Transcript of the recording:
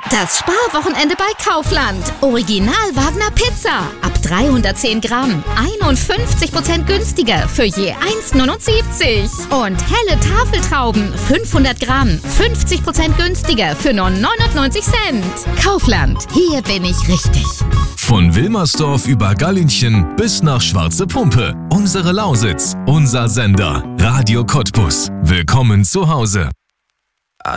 Das Sparwochenende bei Kaufland. Original Wagner Pizza. Ab 310 Gramm. 51% günstiger für je 1,79. Und helle Tafeltrauben. 500 Gramm. 50% günstiger für nur 99 Cent. Kaufland. Hier bin ich richtig. Von Wilmersdorf über Gallinchen bis nach Schwarze Pumpe. Unsere Lausitz. Unser Sender. Radio Cottbus. Willkommen zu Hause.